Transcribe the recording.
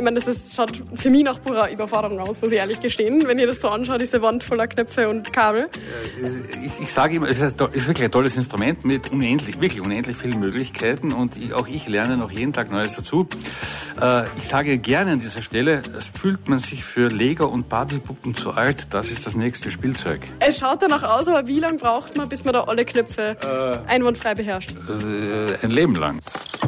ich meine, schaut für mich nach purer Überforderung aus, muss ich ehrlich gestehen, wenn ihr das so anschaut, diese Wand voller Knöpfe und Kabel. Ich sage immer, es ist wirklich ein tolles Instrument mit wirklich unendlich vielen Möglichkeiten und auch ich lerne noch jeden Tag Neues dazu. Ich sage gerne an dieser Stelle, fühlt man sich für Lego und Barbie-Puppen zu alt, das ist das nächste Spielzeug. Es schaut danach aus, aber wie lange braucht man, bis man da alle Knöpfe einwandfrei beherrscht? Ein Leben lang.